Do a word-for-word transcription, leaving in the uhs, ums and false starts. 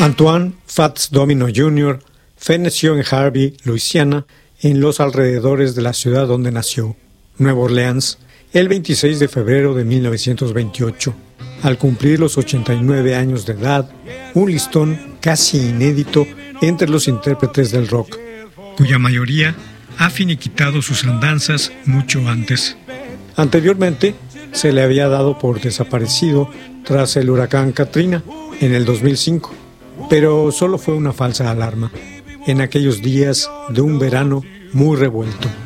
Antoine Fats Domino junior Fett nació en Harvey, Luisiana, en los alrededores de la ciudad donde nació, Nueva Orleans, el veintiséis de febrero de mil novecientos veintiocho. Al cumplir los ochenta y nueve años de edad, un listón casi inédito entre los intérpretes del rock, cuya mayoría ha finiquitado sus andanzas mucho antes. Anteriormente, se le había dado por desaparecido tras el huracán Katrina en el dos mil cinco, pero solo fue una falsa alarma en aquellos días de un verano muy revuelto.